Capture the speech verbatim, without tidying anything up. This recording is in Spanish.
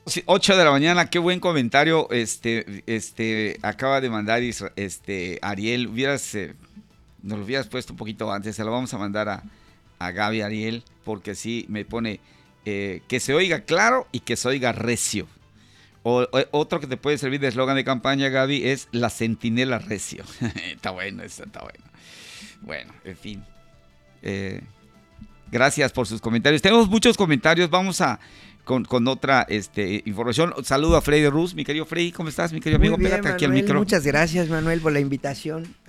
Sí, ocho de la mañana, qué buen comentario. Este, este, acaba de mandar Isra- este, Ariel. Hubieras, eh, nos lo hubieras puesto un poquito antes. Se lo vamos a mandar a, a Gaby Ariel, porque sí me pone eh, que se oiga claro y que se oiga recio. O, o- otro que te puede servir de eslogan de campaña, Gaby, es la centinela recio. Está bueno, eso está bueno. Bueno, en fin. Eh, Gracias por sus comentarios. Tenemos muchos comentarios. Vamos a con, con otra este, información. Saludo a Freddy Ruz, mi querido Freddy. ¿Cómo estás, mi querido Muy amigo? bien, Pégate aquí al Manuel. micro. Muchas gracias, Manuel, por la invitación.